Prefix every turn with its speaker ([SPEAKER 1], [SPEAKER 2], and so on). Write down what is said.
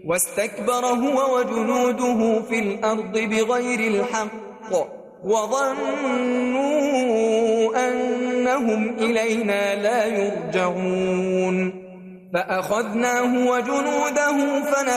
[SPEAKER 1] واستكبر هو وجنوده في الأرض بغير الحق وظنوا أنهم إلينا لا يرجعون فأخذناه وجنوده